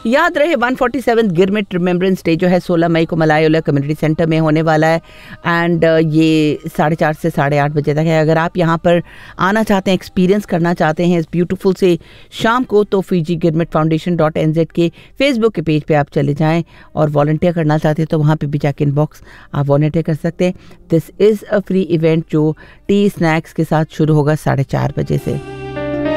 याद रहे 147 girmit remembrance day जो है 16 मई को मलायोला कम्युनिटी सेंटर में होने वाला है एंड ये 4:30 से 8:30 बजे तक है। अगर आप यहाँ पर आना चाहते हैं, एक्सपीरियंस करना चाहते हैं इस ब्यूटीफुल से शाम को, तो FijiGirmitFoundation.nz के फेसबुक के पेज पे आप चले जाएं और वॉलंटियर करना चाहते हैं तो वहाँ पे भी जाके इनबॉक्स आप वॉलंटियर कर सकते हैं। This is a free event जो टी स्नैक्स के साथ शुरू होगा 4:30 बजे से।